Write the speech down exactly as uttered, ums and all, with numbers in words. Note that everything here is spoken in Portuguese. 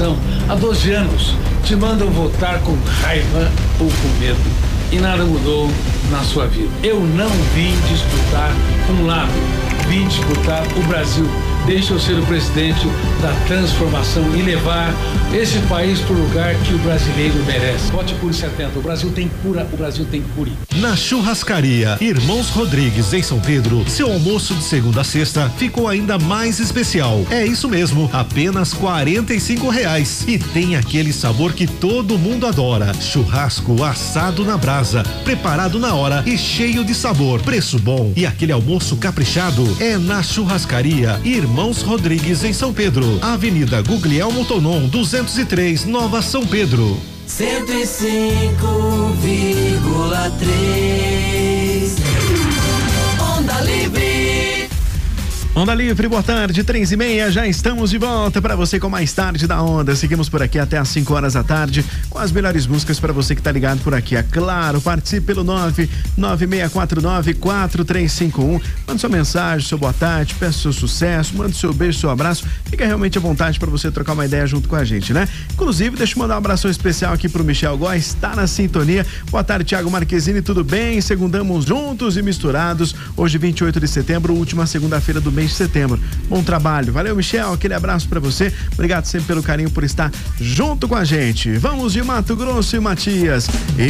eleição há doze anos te mandam votar com raiva ou com medo. E nada mudou na sua vida. Eu não vim disputar um lado, vim disputar o Brasil. Deixa eu ser o presidente da transformação e levar esse país para o lugar que o brasileiro merece. Vote Cure setenta. O Brasil tem cura, o Brasil tem Cure. Na Churrascaria Irmãos Rodrigues, em São Pedro, seu almoço de segunda a sexta ficou ainda mais especial. É isso mesmo, apenas quarenta e cinco reais. E tem aquele sabor que todo mundo adora. Churrasco assado na brasa, preparado na hora e cheio de sabor. Preço bom e aquele almoço caprichado é na Churrascaria Irmãos Rodrigues, em São Pedro. Avenida Guglielmo Tonon, duzentos e três, Nova São Pedro. cento e cinco vírgula três Onda Livre. Onda Livre, boa tarde, três e meia, já estamos de volta para você com mais tarde da Onda. Seguimos por aqui até às cinco horas da tarde com as melhores músicas para você que tá ligado por aqui. É claro, participe pelo nove nove seis quatro nove quatro três cinco um. Mande sua mensagem, seu boa tarde, peça seu sucesso, mande seu beijo, seu abraço. Fica realmente à vontade para você trocar uma ideia junto com a gente, né? Inclusive, deixa eu mandar um abração especial aqui pro Michel Góes, está na sintonia. Boa tarde, Thiago Marquezine, tudo bem? Segundamos juntos e misturados. Hoje, vinte e oito de setembro, última segunda-feira do mês de setembro. Bom trabalho. Valeu, Michel. Aquele abraço pra você. Obrigado sempre pelo carinho por estar junto com a gente. Vamos de Mato Grosso e Matias. E